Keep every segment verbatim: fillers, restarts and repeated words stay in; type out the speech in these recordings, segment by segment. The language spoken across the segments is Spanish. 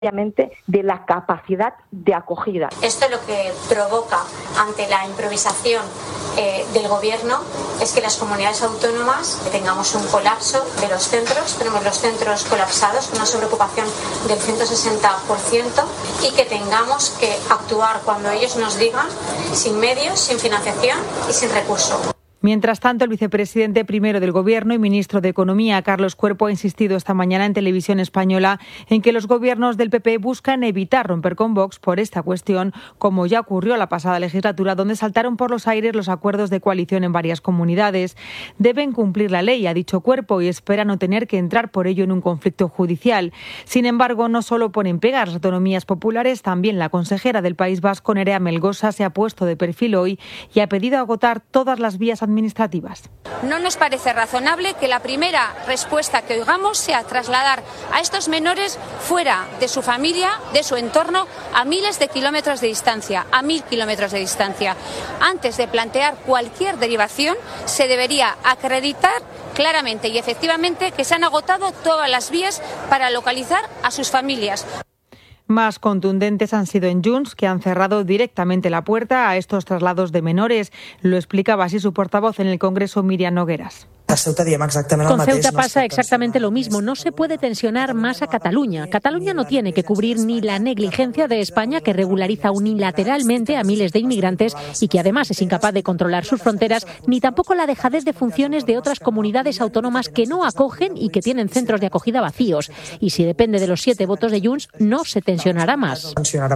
de la capacidad de acogida. Esto lo que provoca ante la improvisación eh, del gobierno es que las comunidades autónomas tengamos un colapso de los centros, tenemos los centros colapsados con una sobreocupación del ciento sesenta por ciento y que tengamos que actuar cuando ellos nos digan, sin medios, sin financiación y sin recursos. Mientras tanto, el vicepresidente primero del Gobierno y ministro de Economía, Carlos Cuerpo, ha insistido esta mañana en Televisión Española en que los gobiernos del P P buscan evitar romper con Vox por esta cuestión, como ya ocurrió la pasada legislatura, donde saltaron por los aires los acuerdos de coalición en varias comunidades. Deben cumplir la ley, ha dicho Cuerpo, y espera no tener que entrar por ello en un conflicto judicial. Sin embargo, no solo ponen pegas las autonomías populares, también la consejera del País Vasco, Nerea Melgosa, se ha puesto de perfil hoy y ha pedido agotar todas las vías administrativas administrativas. No nos parece razonable que la primera respuesta que oigamos sea trasladar a estos menores fuera de su familia, de su entorno, a miles de kilómetros de distancia, a mil kilómetros de distancia. Antes de plantear cualquier derivación, se debería acreditar claramente y efectivamente que se han agotado todas las vías para localizar a sus familias. Más contundentes han sido en Junts, que han cerrado directamente la puerta a estos traslados de menores. Lo explicaba así su portavoz en el Congreso, Míriam Nogueras. Con Ceuta pasa exactamente lo mismo. No se puede tensionar más a Cataluña. Cataluña no tiene que cubrir ni la negligencia de España, que regulariza unilateralmente a miles de inmigrantes y que además es incapaz de controlar sus fronteras, ni tampoco la dejadez de funciones de otras comunidades autónomas que no acogen y que tienen centros de acogida vacíos. Y si depende de los siete votos de Junts, no se tensionará más.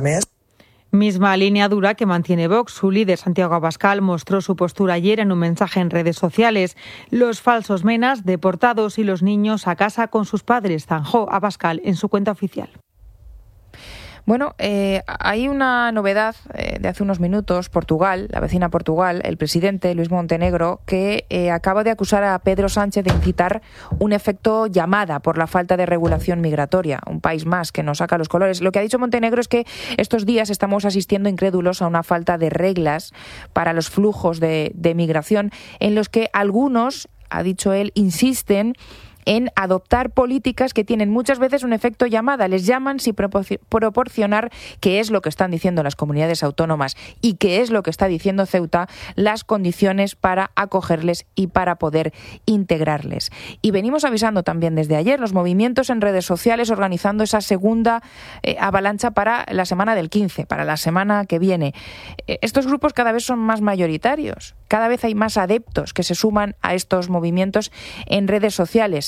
Misma línea dura que mantiene Vox. Su líder, Santiago Abascal, mostró su postura ayer en un mensaje en redes sociales. Los falsos menas deportados y los niños a casa con sus padres, zanjó Abascal en su cuenta oficial. Bueno, eh, hay una novedad eh, de hace unos minutos. Portugal, la vecina Portugal, el presidente Luis Montenegro, que eh, acaba de acusar a Pedro Sánchez de incitar un efecto llamada por la falta de regulación migratoria. Un país más que nos saca los colores. Lo que ha dicho Montenegro es que estos días estamos asistiendo incrédulos a una falta de reglas para los flujos de, de migración, en los que algunos, ha dicho él, insisten en adoptar políticas que tienen muchas veces un efecto llamada. Les llaman sin proporcionar, que es lo que están diciendo las comunidades autónomas y que es lo que está diciendo Ceuta, las condiciones para acogerles y para poder integrarles. Y venimos avisando también desde ayer los movimientos en redes sociales organizando esa segunda eh, avalancha para la semana del quince, para la semana que viene. Eh, estos grupos cada vez son más mayoritarios, cada vez hay más adeptos que se suman a estos movimientos en redes sociales.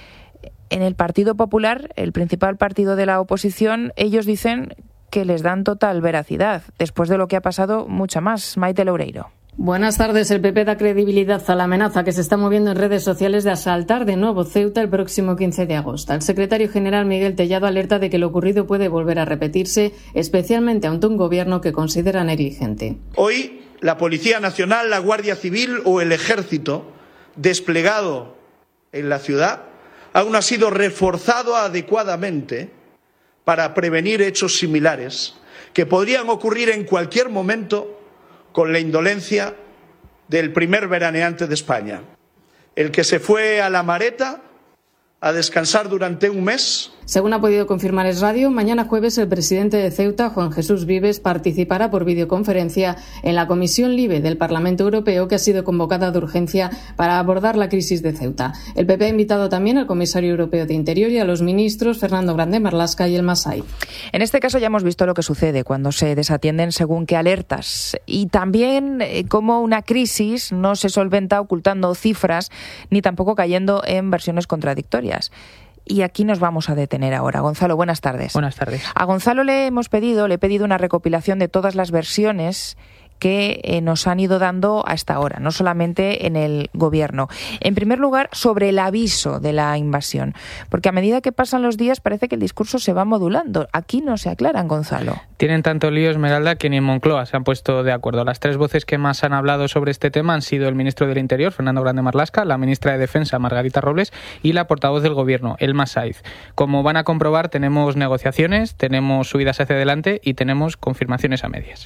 En el Partido Popular, el principal partido de la oposición, ellos dicen que les dan total veracidad. Después de lo que ha pasado, mucha más. Maite Loureiro. Buenas tardes. El P P da credibilidad a la amenaza que se está moviendo en redes sociales de asaltar de nuevo Ceuta el próximo quince de agosto. El secretario general Miguel Tellado alerta de que lo ocurrido puede volver a repetirse, especialmente ante un gobierno que considera negligente. Hoy, la Policía Nacional, la Guardia Civil o el Ejército desplegado en la ciudad aún ha sido reforzado adecuadamente para prevenir hechos similares que podrían ocurrir en cualquier momento con la indolencia del primer veraneante de España, el que se fue a La Mareta a descansar durante un mes. Según ha podido confirmar Es Radio, mañana jueves el presidente de Ceuta, Juan Jesús Vives, participará por videoconferencia en la Comisión LIBE del Parlamento Europeo, que ha sido convocada de urgencia para abordar la crisis de Ceuta. El P P ha invitado también al comisario europeo de Interior y a los ministros Fernando Grande Marlaska y El Masai. En este caso ya hemos visto lo que sucede cuando se desatienden según qué alertas, y también eh, cómo una crisis no se solventa ocultando cifras ni tampoco cayendo en versiones contradictorias. Y aquí nos vamos a detener ahora. Gonzalo, buenas tardes. Buenas tardes. A Gonzalo le hemos pedido, le he pedido una recopilación de todas las versiones que eh, nos han ido dando hasta ahora, no solamente en el gobierno. En primer lugar, sobre el aviso de la invasión, porque a medida que pasan los días parece que el discurso se va modulando. Aquí no se aclaran, Gonzalo. Tienen tanto lío, Esmeralda, que ni en Moncloa se han puesto de acuerdo. Las tres voces que más han hablado sobre este tema han sido el ministro del Interior, Fernando Grande Marlaska, la ministra de Defensa, Margarita Robles, y la portavoz del Gobierno, Elma Saiz. Como van a comprobar, tenemos negociaciones, tenemos subidas hacia adelante y tenemos confirmaciones a medias.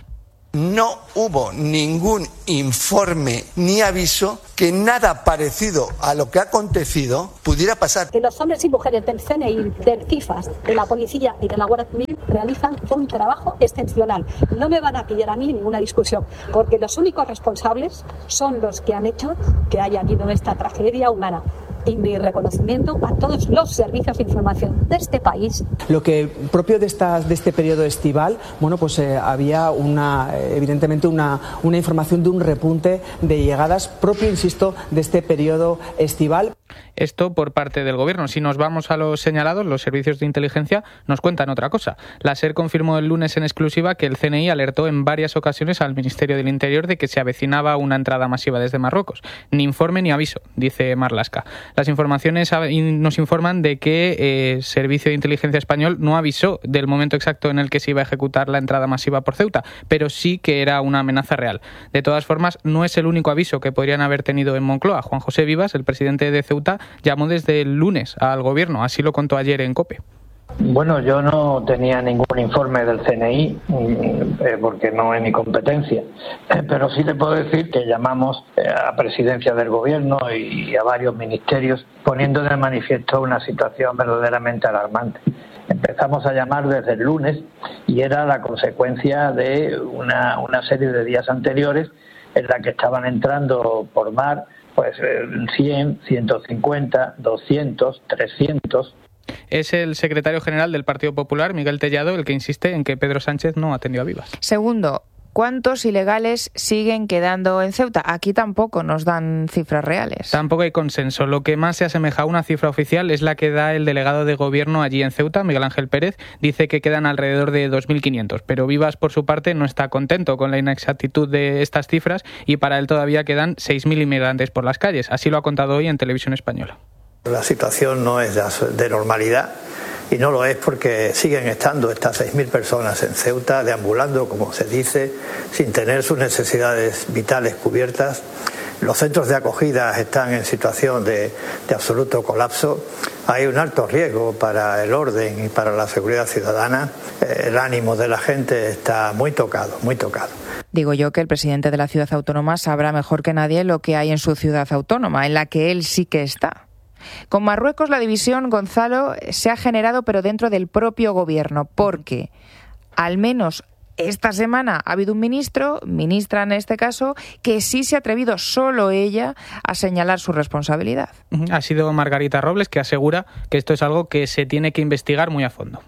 No hubo ningún informe ni aviso que nada parecido a lo que ha acontecido pudiera pasar. Que los hombres y mujeres del C N I, del CIFAS, de la Policía y de la Guardia Civil realizan un trabajo excepcional. No me van a pillar a mí ninguna discusión, porque los únicos responsables son los que han hecho que haya habido esta tragedia humana. Y mi reconocimiento a todos los servicios de información de este país. Lo que propio de, esta, de este periodo estival, bueno, pues eh, había una, evidentemente una, una información de un repunte de llegadas propio, insisto, de este periodo estival. Esto por parte del Gobierno. Si nos vamos a los señalados, los servicios de inteligencia nos cuentan otra cosa. La SER confirmó el lunes en exclusiva que el C N I alertó en varias ocasiones al Ministerio del Interior de que se avecinaba una entrada masiva desde Marruecos. Ni informe ni aviso, dice Marlaska. Las informaciones nos informan de que el eh, Servicio de Inteligencia Español no avisó del momento exacto en el que se iba a ejecutar la entrada masiva por Ceuta, pero sí que era una amenaza real. De todas formas, no es el único aviso que podrían haber tenido en Moncloa. Juan José Vivas, el presidente de Ceuta, llamó desde el lunes al Gobierno, así lo contó ayer en COPE. Bueno, yo no tenía ningún informe del C N I eh, porque no es mi competencia, eh, pero sí le puedo decir que llamamos eh, a presidencia del Gobierno y a varios ministerios poniendo de manifiesto una situación verdaderamente alarmante. Empezamos a llamar desde el lunes y era la consecuencia de una, una serie de días anteriores en la que estaban entrando por mar pues cien, ciento cincuenta, doscientos, trescientos. Es el secretario general del Partido Popular, Miguel Tellado, el que insiste en que Pedro Sánchez no atendió a Vivas. Segundo, ¿cuántos ilegales siguen quedando en Ceuta? Aquí tampoco nos dan cifras reales. Tampoco hay consenso. Lo que más se asemeja a una cifra oficial es la que da el delegado de Gobierno allí en Ceuta, Miguel Ángel Pérez. Dice que quedan alrededor de dos mil quinientos, pero Vivas, por su parte, no está contento con la inexactitud de estas cifras y para él todavía quedan seis mil inmigrantes por las calles. Así lo ha contado hoy en Televisión Española. La situación no es de normalidad y no lo es porque siguen estando estas seis mil personas en Ceuta, deambulando, como se dice, sin tener sus necesidades vitales cubiertas. Los centros de acogida están en situación de, de absoluto colapso. Hay un alto riesgo para el orden y para la seguridad ciudadana. El ánimo de la gente está muy tocado, muy tocado. Digo yo que el presidente de la ciudad autónoma sabrá mejor que nadie lo que hay en su ciudad autónoma, en la que él sí que está. Con Marruecos la división, Gonzalo, se ha generado pero dentro del propio Gobierno, porque al menos esta semana ha habido un ministro, ministra en este caso, que sí se ha atrevido solo ella a señalar su responsabilidad. Ha sido Margarita Robles, que asegura que esto es algo que se tiene que investigar muy a fondo.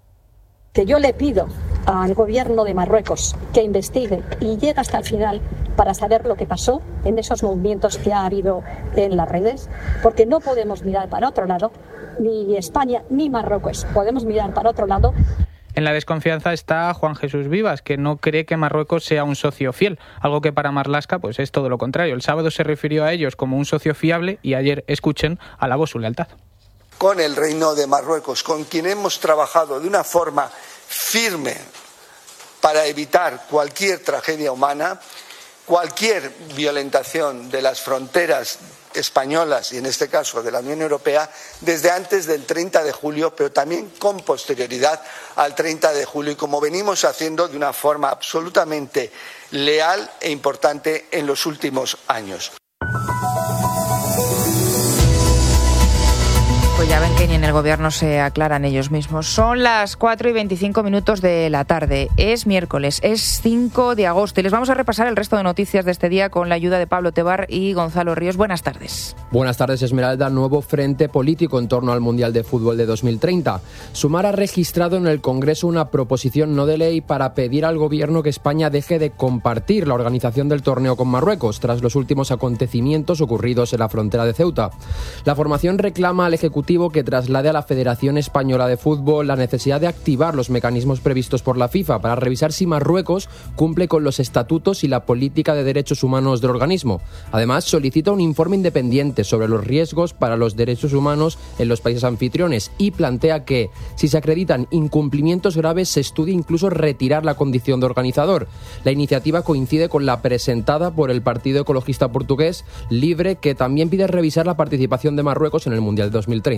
Que yo le pido al Gobierno de Marruecos que investigue y llegue hasta el final para saber lo que pasó en esos movimientos que ha habido en las redes, porque no podemos mirar para otro lado, ni España ni Marruecos, podemos mirar para otro lado. En la desconfianza está Juan Jesús Vivas, que no cree que Marruecos sea un socio fiel, algo que para Marlaska pues es todo lo contrario. El sábado se refirió a ellos como un socio fiable y ayer, escuchen, alabó su lealtad. Con el Reino de Marruecos, con quien hemos trabajado de una forma firme para evitar cualquier tragedia humana, cualquier violentación de las fronteras españolas y en este caso de la Unión Europea desde antes del treinta de julio, pero también con posterioridad al treinta de julio y como venimos haciendo de una forma absolutamente leal e importante en los últimos años. Pues ya ven que ni en el Gobierno se aclaran ellos mismos. Son las cuatro y veinticinco minutos de la tarde. Es miércoles, es cinco de agosto y les vamos a repasar el resto de noticias de este día con la ayuda de Pablo Tebar y Gonzalo Ríos. Buenas tardes. Buenas tardes, Esmeralda. Nuevo frente político en torno al Mundial de Fútbol de dos mil treinta. Sumar ha registrado en el Congreso una proposición no de ley para pedir al Gobierno que España deje de compartir la organización del torneo con Marruecos tras los últimos acontecimientos ocurridos en la frontera de Ceuta. La formación reclama al Ejecutivo que traslade a la Federación Española de Fútbol la necesidad de activar los mecanismos previstos por la FIFA para revisar si Marruecos cumple con los estatutos y la política de derechos humanos del organismo. Además, solicita un informe independiente sobre los riesgos para los derechos humanos en los países anfitriones y plantea que, si se acreditan incumplimientos graves, se estudie incluso retirar la condición de organizador. La iniciativa coincide con la presentada por el Partido Ecologista Portugués Libre, que también pide revisar la participación de Marruecos en el Mundial de dos mil treinta.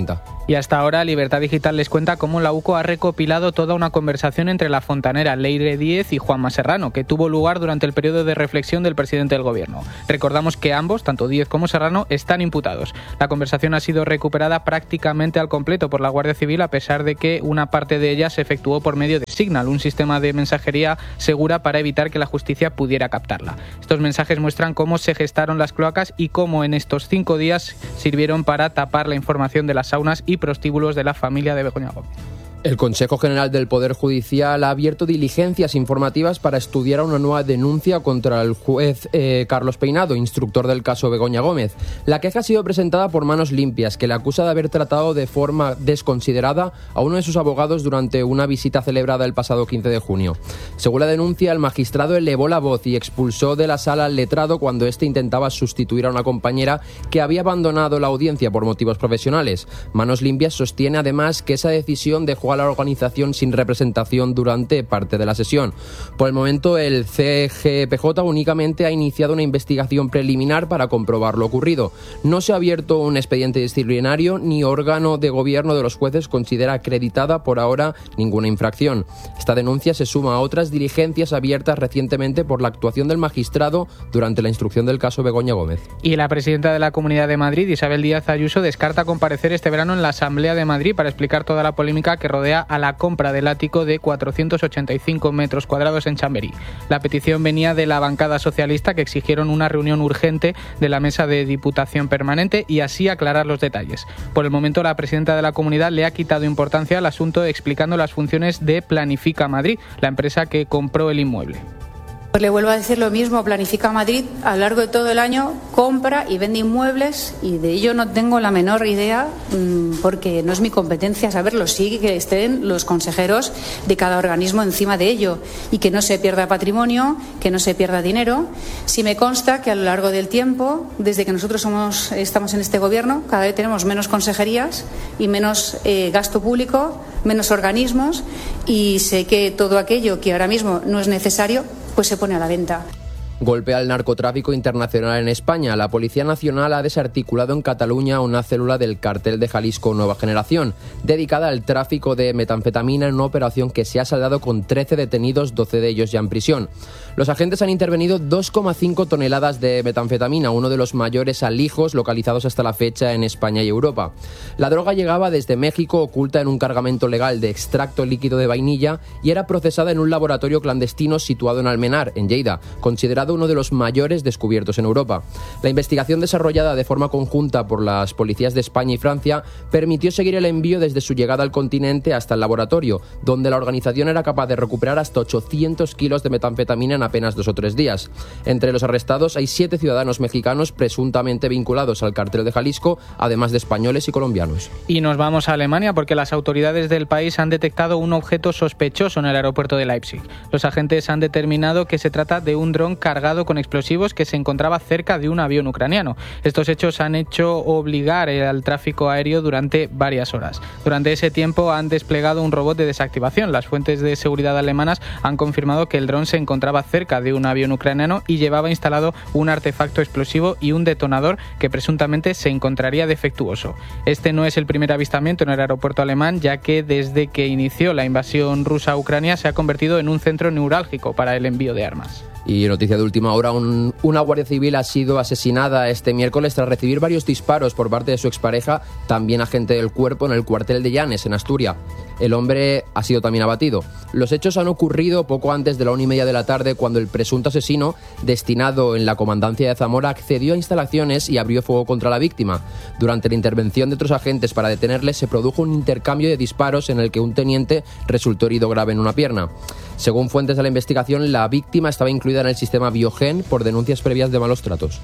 Y hasta ahora Libertad Digital les cuenta cómo la UCO ha recopilado toda una conversación entre la fontanera Leire Díez y Juanma Serrano, que tuvo lugar durante el periodo de reflexión del presidente del Gobierno. Recordamos que ambos, tanto Díez como Serrano, están imputados. La conversación ha sido recuperada prácticamente al completo por la Guardia Civil, a pesar de que una parte de ella se efectuó por medio de Signal, un sistema de mensajería segura para evitar que la justicia pudiera captarla. Estos mensajes muestran cómo se gestaron las cloacas y cómo en estos cinco días sirvieron para tapar la información de las saunas y prostíbulos de la familia de Begoña Gómez. El Consejo General del Poder Judicial ha abierto diligencias informativas para estudiar una nueva denuncia contra el juez eh, Carlos Peinado, instructor del caso Begoña Gómez. La queja ha sido presentada por Manos Limpias, que le acusa de haber tratado de forma desconsiderada a uno de sus abogados durante una visita celebrada el pasado quince de junio. Según la denuncia, el magistrado elevó la voz y expulsó de la sala al letrado cuando éste intentaba sustituir a una compañera que había abandonado la audiencia por motivos profesionales. Manos Limpias sostiene además que esa decisión dejó a la organización sin representación durante parte de la sesión. Por el momento, el C G P J únicamente ha iniciado una investigación preliminar para comprobar lo ocurrido. No se ha abierto un expediente disciplinario ni órgano de gobierno de los jueces considera acreditada por ahora ninguna infracción. Esta denuncia se suma a otras diligencias abiertas recientemente por la actuación del magistrado durante la instrucción del caso Begoña Gómez. Y la presidenta de la Comunidad de Madrid, Isabel Díaz Ayuso, descarta comparecer este verano en la Asamblea de Madrid para explicar toda la polémica que rodea a la compra del ático de cuatrocientos ochenta y cinco metros cuadrados en Chamberí. La petición venía de la bancada socialista, que exigieron una reunión urgente de la mesa de Diputación Permanente y así aclarar los detalles. Por el momento, la presidenta de la comunidad le ha quitado importancia al asunto explicando las funciones de Planifica Madrid, la empresa que compró el inmueble. Pues le vuelvo a decir lo mismo, Planifica Madrid a lo largo de todo el año compra y vende inmuebles y de ello no tengo la menor idea porque no es mi competencia saberlo, sí que estén los consejeros de cada organismo encima de ello y que no se pierda patrimonio, que no se pierda dinero. Sí me consta que a lo largo del tiempo, desde que nosotros somos, estamos en este gobierno, cada vez tenemos menos consejerías y menos eh, gasto público, menos organismos y sé que todo aquello que ahora mismo no es necesario pues se pone a la venta. Golpea el narcotráfico internacional en España. La Policía Nacional ha desarticulado en Cataluña una célula del Cártel de Jalisco Nueva Generación, dedicada al tráfico de metanfetamina en una operación que se ha saldado con trece detenidos, doce de ellos ya en prisión. Los agentes han intervenido dos coma cinco toneladas de metanfetamina, uno de los mayores alijos localizados hasta la fecha en España y Europa. La droga llegaba desde México oculta en un cargamento legal de extracto líquido de vainilla y era procesada en un laboratorio clandestino situado en Almenar, en Lleida, considerado uno de los mayores descubiertos en Europa. La investigación desarrollada de forma conjunta por las policías de España y Francia permitió seguir el envío desde su llegada al continente hasta el laboratorio, donde la organización era capaz de recuperar hasta ochocientos kilos de metanfetamina en apenas dos o tres días. Entre los arrestados hay siete ciudadanos mexicanos presuntamente vinculados al Cártel de Jalisco, además de españoles y colombianos. Y nos vamos a Alemania porque las autoridades del país han detectado un objeto sospechoso en el aeropuerto de Leipzig. Los agentes han determinado que se trata de un dron cargado con explosivos que se encontraba cerca de un avión ucraniano. Estos hechos han hecho obligar al tráfico aéreo durante varias horas. Durante ese tiempo han desplegado un robot de desactivación. Las fuentes de seguridad alemanas han confirmado que el dron se encontraba cerca de un avión ucraniano y llevaba instalado un artefacto explosivo y un detonador que presuntamente se encontraría defectuoso. Este no es el primer avistamiento en el aeropuerto alemán, ya que desde que inició la invasión rusa a Ucrania se ha convertido en un centro neurálgico para el envío de armas. Y noticia de última hora, un, una guardia civil ha sido asesinada este miércoles tras recibir varios disparos por parte de su expareja, también agente del cuerpo, en el cuartel de Llanes, en Asturias. El hombre ha sido también abatido. Los hechos han ocurrido poco antes de la una y media de la tarde, cuando el presunto asesino, destinado en la comandancia de Zamora, accedió a instalaciones y abrió fuego contra la víctima. Durante la intervención de otros agentes para detenerle, se produjo un intercambio de disparos en el que un teniente resultó herido grave en una pierna. Según fuentes de la investigación, la víctima estaba incluida en el sistema Biogen por denuncias previas de malos tratos.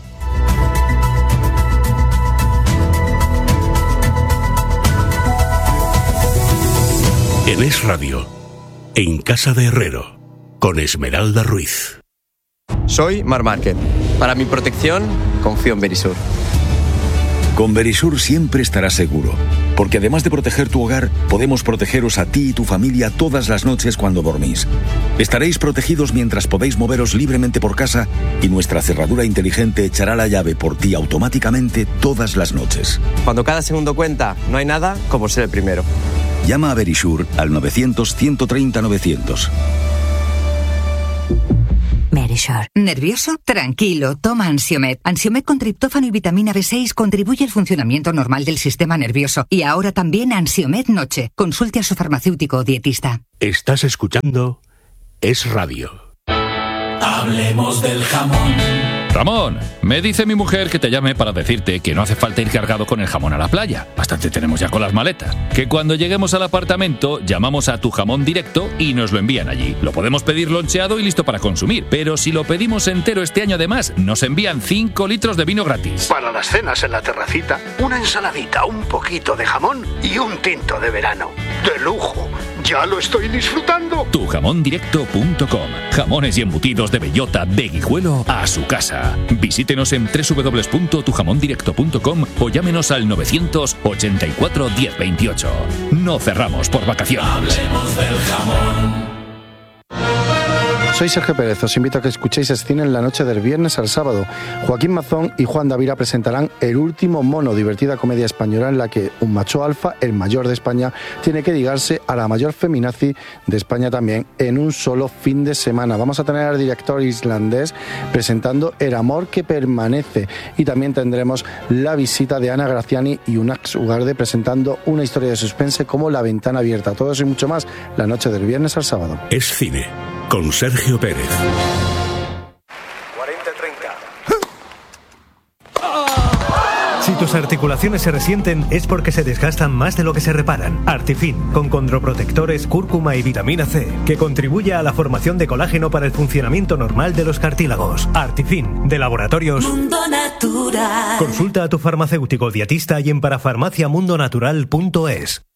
En Es Radio, en Casa de Herrero, con Esmeralda Ruiz. Soy Marc Márquez. Para mi protección, confío en Verisur. Con Verisur siempre estarás seguro, porque además de proteger tu hogar, podemos protegeros a ti y tu familia todas las noches cuando dormís. Estaréis protegidos mientras podéis moveros libremente por casa y nuestra cerradura inteligente echará la llave por ti automáticamente todas las noches. Cuando cada segundo cuenta, no hay nada como ser el primero. Llama a Verisur al novecientos, ciento treinta, novecientos. Verisur. ¿Nervioso? Tranquilo, toma Ansiomed. Ansiomed con triptófano y vitamina B seis contribuye al funcionamiento normal del sistema nervioso. Y ahora también Ansiomed Noche. Consulte a su farmacéutico o dietista. Estás escuchando Es Radio. Hablemos del jamón. Ramón, me dice mi mujer que te llame para decirte que no hace falta ir cargado con el jamón a la playa. Bastante tenemos ya con las maletas. Que cuando lleguemos al apartamento llamamos a Tu Jamón Directo y nos lo envían allí. Lo podemos pedir loncheado y listo para consumir. Pero si lo pedimos entero este año además, nos envían cinco litros de vino gratis. Para las cenas en la terracita, una ensaladita, un poquito de jamón y un tinto de verano. ¡De lujo! ¡Ya lo estoy disfrutando! tu jamón directo punto com. Jamones y embutidos de bellota de Guijuelo a su casa. Visítenos en doble u doble u doble u punto tu jamón directo punto com o llámenos al novecientos ochenta y cuatro diez veintiocho. No cerramos por vacaciones. Hablemos del jamón. Soy Sergio Pérez, os invito a que escuchéis Escine en la noche del viernes al sábado. Joaquín Mazón y Juan Davira presentarán El último mono, divertida comedia española en la que un macho alfa, el mayor de España, tiene que ligarse a la mayor feminazi de España también en un solo fin de semana. Vamos a tener al director islandés presentando El amor que permanece y también tendremos la visita de Ana Graciani y Unax Ugarde presentando una historia de suspense como La ventana abierta. Todo eso y mucho más la noche del viernes al sábado. Es Cine, con Sergio Pérez. cuarenta treinta. Si tus articulaciones se resienten es porque se desgastan más de lo que se reparan. Artifin, con condroprotectores, cúrcuma y vitamina C, que contribuye a la formación de colágeno para el funcionamiento normal de los cartílagos. Artifin, de Laboratorios Mundo Natural. Consulta a tu farmacéutico dietista y en parafarmaciamundonatural punto es.